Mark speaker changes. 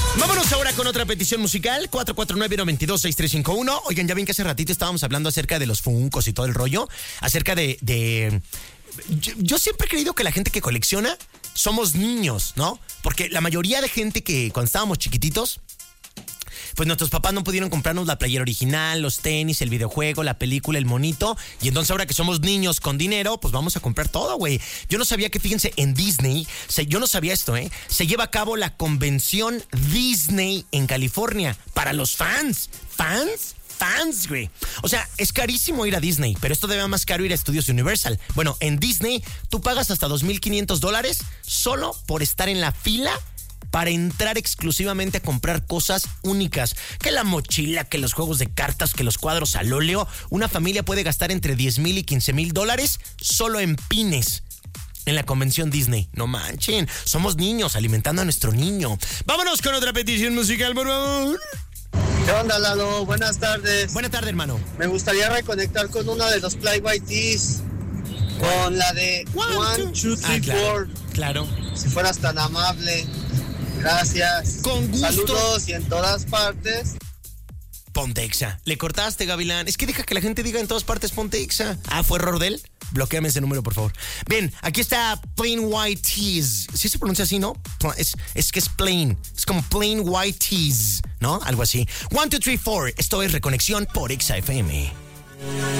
Speaker 1: Vámonos ahora con otra petición musical, 449-922-6351. Oigan, ya ven que hace ratito estábamos hablando acerca de los Funkos y todo el rollo, acerca de... Yo siempre he creído que la gente que colecciona somos niños, ¿no? Porque la mayoría de gente que cuando estábamos chiquititos, pues nuestros papás no pudieron comprarnos la playera original, los tenis, el videojuego, la película, el monito. Y entonces ahora que somos niños con dinero, pues vamos a comprar todo, güey. Yo no sabía que, fíjense, en Disney, yo no sabía esto, se lleva a cabo la convención Disney en California para los fans. Fans, güey. O sea, es carísimo ir a Disney, pero esto debe más caro ir a Estudios Universal. Bueno, en Disney tú pagas hasta $2,500 solo por estar en la fila para entrar exclusivamente a comprar cosas únicas. Que la mochila, que los juegos de cartas, que los cuadros al óleo. Una familia puede gastar entre $10,000 y $15,000 solo en pines en la convención Disney. No manchen, somos niños alimentando a nuestro niño. Vámonos con otra petición musical, por favor.
Speaker 2: ¿Qué onda, Lalo? Buenas tardes.
Speaker 1: Buenas tardes, hermano.
Speaker 2: Me gustaría reconectar con uno de los Fly White Tees. Con la de 1, 2, 3, 4.
Speaker 1: Claro.
Speaker 2: Si fueras tan amable. Gracias.
Speaker 1: Con gusto.
Speaker 2: Saludos y en todas partes.
Speaker 1: Ponte Exa. Le cortaste, Gavilán. Es que deja que la gente diga en todas partes Ponte Exa. Ah, ¿fue error de él? Bloquéame ese número, por favor. Bien, aquí está Plain White Tees. ¿Sí se pronuncia así, no? Es que es plain. Es como Plain White Tees, ¿no? Algo así. 1, 2, 3, 4. Esto es Reconexión por Exa FM.